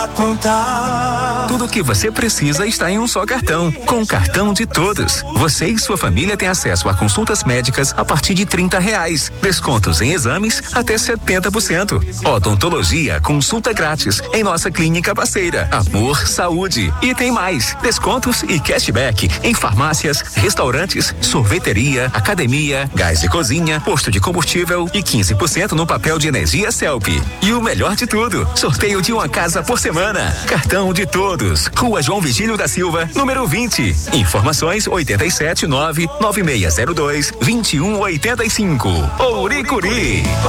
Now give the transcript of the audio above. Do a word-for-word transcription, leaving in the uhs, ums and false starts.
Tudo o que você precisa está em um só cartão. Com o cartão de todos, você e sua família têm acesso a consultas médicas a partir de trinta reais. Descontos em exames até setenta por cento. Odontologia, consulta grátis em nossa clínica parceira. Amor, saúde. E tem mais. Descontos e cashback em farmácias, restaurantes, sorveteria, academia, gás de cozinha, posto de combustível e quinze por cento no papel de energia Celp. E o melhor de tudo, sorteio de uma casa por semana. Cartão de todos. Rua João Vigílio da Silva, número vinte. Informações oitenta e sete nove nove seis zero dois vinte e um oitenta e cinco. Ouricuri.